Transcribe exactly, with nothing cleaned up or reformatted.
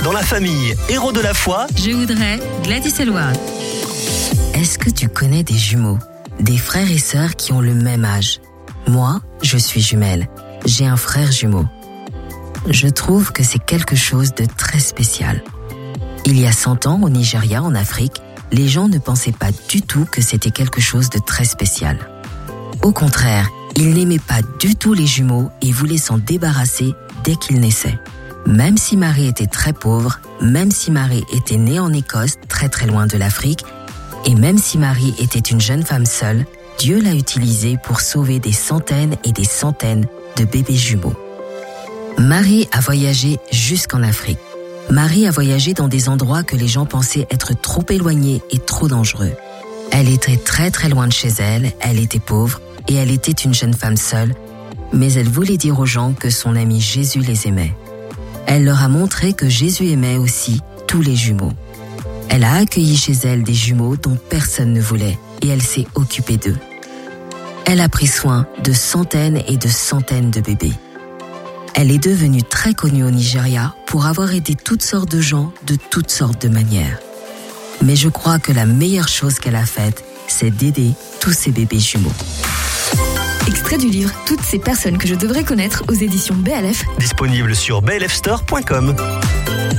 Dans la famille Héros de la foi, je voudrais Gladys Elward. Est-ce que tu connais des jumeaux, des frères et sœurs qui ont le même âge? Moi, je suis jumelle. J'ai un frère jumeau. Je trouve que c'est quelque chose de très spécial. Il y a cent ans, au Nigeria, en Afrique, les gens ne pensaient pas du tout que c'était quelque chose de très spécial. Au contraire, ils n'aimaient pas du tout les jumeaux et voulaient s'en débarrasser dès qu'ils naissaient. Même si Marie était très pauvre, même si Marie était née en Écosse, très très loin de l'Afrique, et même si Marie était une jeune femme seule, Dieu l'a utilisée pour sauver des centaines et des centaines de bébés jumeaux. Marie a voyagé jusqu'en Afrique. Marie a voyagé dans des endroits que les gens pensaient être trop éloignés et trop dangereux. Elle était très très loin de chez elle, elle était pauvre et elle était une jeune femme seule, mais elle voulait dire aux gens que son ami Jésus les aimait. Elle leur a montré que Jésus aimait aussi tous les jumeaux. Elle a accueilli chez elle des jumeaux dont personne ne voulait et elle s'est occupée d'eux. Elle a pris soin de centaines et de centaines de bébés. Elle est devenue très connue au Nigeria pour avoir aidé toutes sortes de gens de toutes sortes de manières. Mais je crois que la meilleure chose qu'elle a faite, c'est d'aider tous ces bébés jumeaux. Extrait du livre Toutes ces personnes que je devrais connaître aux éditions B L F. disponible sur b l f store point com.